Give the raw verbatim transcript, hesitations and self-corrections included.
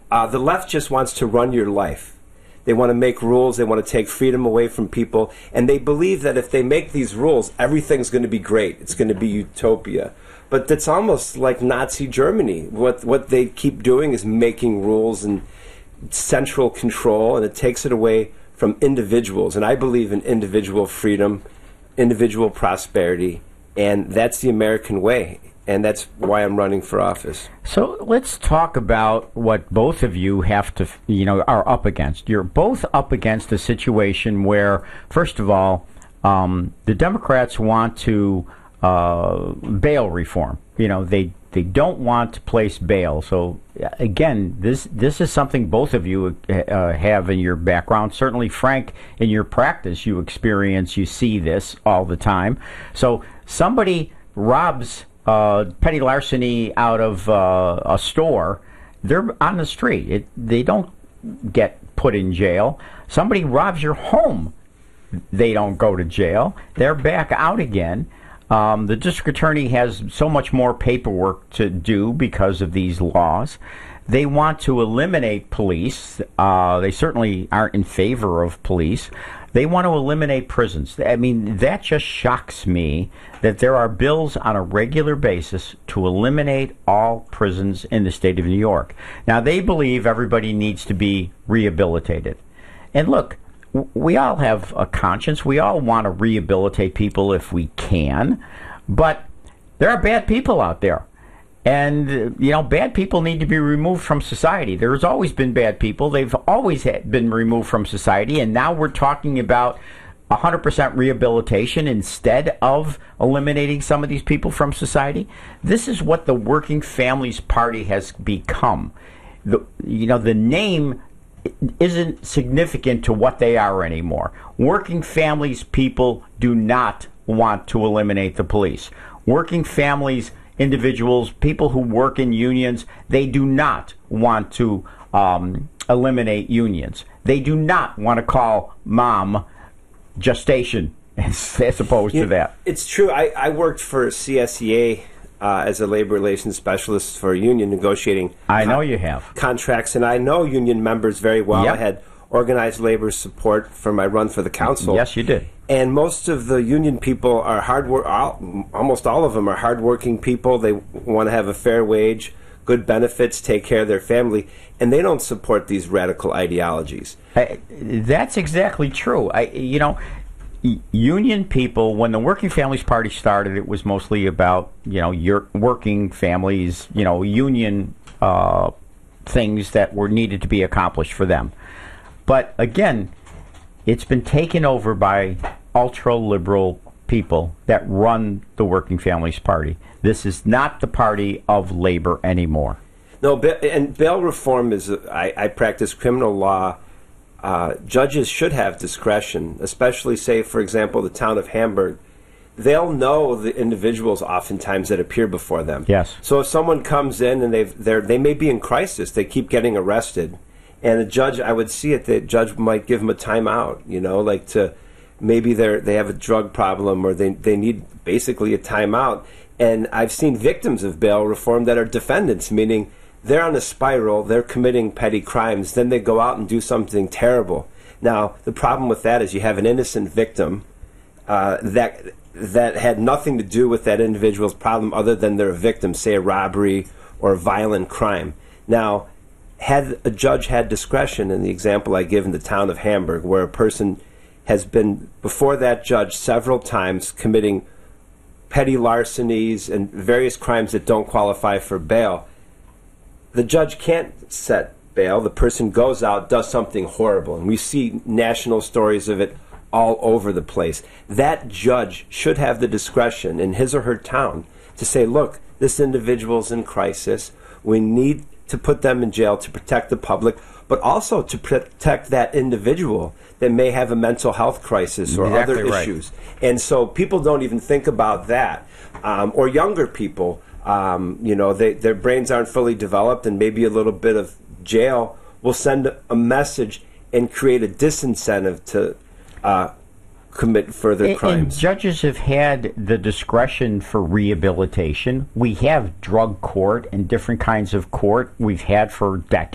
Uh, the left just wants to run your life. They want to make rules. They want to take freedom away from people. And they believe that if they make these rules, everything's going to be great. It's going to be utopia. But it's almost like Nazi Germany. What what they keep doing is making rules and central control, and it takes it away from individuals. And I believe in individual freedom, individual prosperity, and that's the American way. And that's why I'm running for office. So let's talk about what both of you have to, you know, are up against. You're both up against a situation where, first of all, um, the Democrats want to uh, bail reform. You know, they they don't want to place bail. So again, this this is something both of you uh, have in your background. Certainly, Frank, in your practice, you experience, you see this all the time. So somebody robs Uh, petty larceny out of uh, a store, they're on the street. It, they don't get put in jail. Somebody robs your home, they don't go to jail. They're back out again. Um, the district attorney has so much more paperwork to do because of these laws. They want to eliminate police. Uh, they certainly aren't in favor of police. They want to eliminate prisons. I mean, that just shocks me that there are bills on a regular basis to eliminate all prisons in the state of New York. Now, they believe everybody needs to be rehabilitated. And look, w- we all have a conscience. We all want to rehabilitate people if we can. But there are bad people out there. And, you know, bad people need to be removed from society. There's always been bad people. They've always had been removed from society. And now we're talking about one hundred percent rehabilitation instead of eliminating some of these people from society. This is what the Working Families Party has become. The, you know, the name isn't significant to what they are anymore. Working families people do not want to eliminate the police. Working families individuals, people who work in unions, they do not want to um, eliminate unions. They do not want to call mom gestation as, as opposed you to know, that. It's true. I, I worked for C S E A uh, as a labor relations specialist for a union negotiating I know con- you have. contracts, and I know union members very well. Yep. I had organized labor support for my run for the council. Yes, you did. And most of the union people are hard work. Almost all of them are hardworking people. They want to have a fair wage, good benefits, take care of their family, and they don't support these radical ideologies. I, that's exactly true. I, you know, union people. When the Working Families Party started, it was mostly about you know your working families. You know, union uh, things that were needed to be accomplished for them. But again, it's been taken over by ultra-liberal people that run the Working Families Party. This is not the party of labor anymore. No, and bail reform is, I, I practice criminal law. Uh, judges should have discretion, especially, say, for example, the town of Hamburg. They'll know the individuals oftentimes that appear before them. Yes. So if someone comes in and they've, they're, they may be in crisis, they keep getting arrested, and the judge, I would see it, the judge might give them a timeout, you know, like to maybe they they have a drug problem or they, they need basically a timeout. And I've seen victims of bail reform that are defendants, meaning they're on a spiral, they're committing petty crimes, then they go out and do something terrible. Now, the problem with that is you have an innocent victim uh, that that had nothing to do with that individual's problem other than they're a victim, say a robbery or a violent crime. Now, had a judge had discretion, in the example I give in the town of Hamburg, where a person has been before that judge several times committing petty larcenies and various crimes that don't qualify for bail, the judge can't set bail. The person goes out, does something horrible, and we see national stories of it all over the place. That judge should have the discretion in his or her town to say, look, this individual's in crisis. We need to put them in jail to protect the public, but also to protect that individual that may have a mental health crisis or exactly other right. issues. And so people don't even think about that. Um, or younger people, um, you know, they, their brains aren't fully developed, and maybe a little bit of jail will send a message and create a disincentive to uh, commit further and, crimes. And judges have had the discretion for rehabilitation. We have drug court and different kinds of court we've had for decades.